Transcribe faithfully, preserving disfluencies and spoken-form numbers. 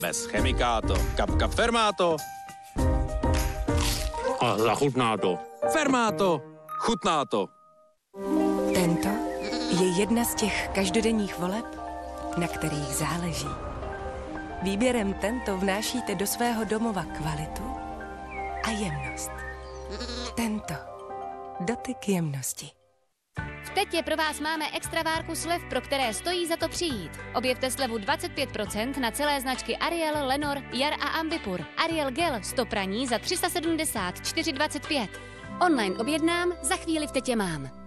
Bez chemikáto. Kapka Fermáto. A zachutná to. Fermáto. Chutná to. Tento je jedna z těch každodenních voleb, na kterých záleží. Výběrem Tento vnášíte do svého domova kvalitu a jemnost. Tento. Dotyk jemnosti. V Tetě pro vás máme extra várku slev, pro které stojí za to přijít. Objevte slevu dvacet pět procent na celé značky Ariel, Lenor, Jar a Ambipur. Ariel Gel sto praní za tři sta sedmdesát čtyři dvacet pět. Online objednám, za chvíli v Tetě mám.